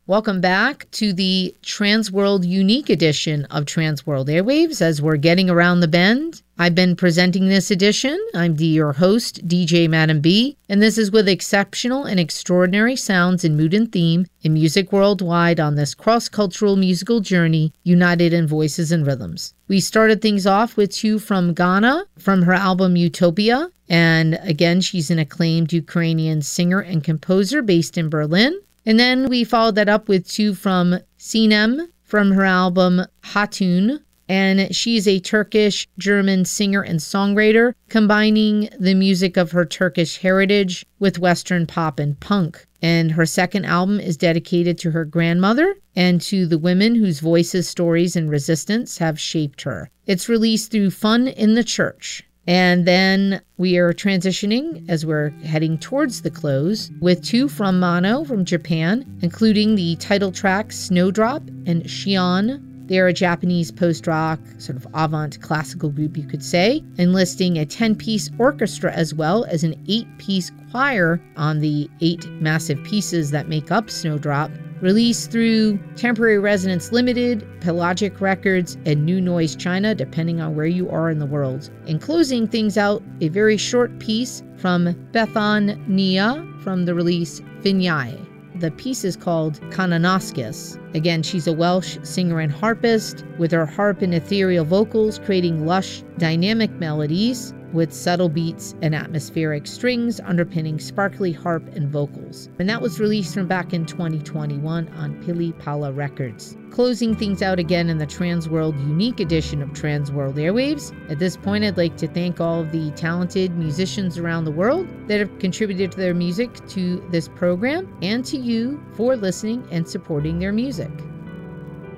Welcome back to the Transworld Unique edition of Transworld Airwaves as we're getting around the bend. I've been presenting this edition. I'm your host, DJ Madam B, and this is with exceptional and extraordinary sounds in mood and theme in music worldwide on this cross-cultural musical journey, united in voices and rhythms. We started things off with two from Ghana from her album Utopia, and again, she's an acclaimed Ukrainian singer and composer based in Berlin. And then we followed that up with two from Sinem from her album Hatun. And she's a Turkish-German singer and songwriter, combining the music of her Turkish heritage with Western pop and punk. And her second album is dedicated to her grandmother and to the women whose voices, stories, and resistance have shaped her. It's released through Fun in the Church. And then we are transitioning as we're heading towards the close with two from Mano from Japan, including the title tracks Snowdrop and Shion. They're a Japanese post-rock, sort of avant classical group, you could say, enlisting a 10-piece orchestra as well as an 8-piece choir on the 8 massive pieces that make up Snowdrop. Released through Temporary Resonance Limited, Pelagic Records, and New Noise China, depending on where you are in the world. And closing things out, a very short piece from Bethan Nia from the release Vinyai. The piece is called Kananaskis. Again, she's a Welsh singer and harpist, with her harp and ethereal vocals creating lush, dynamic melodies with subtle beats and atmospheric strings underpinning sparkly harp and vocals. And that was released from back in 2021 on Pili Pala Records. Closing things out again in the Transworld Unique edition of Transworld Airwaves. At this point, I'd like to thank all of the talented musicians around the world that have contributed to their music to this program, and to you for listening and supporting their music.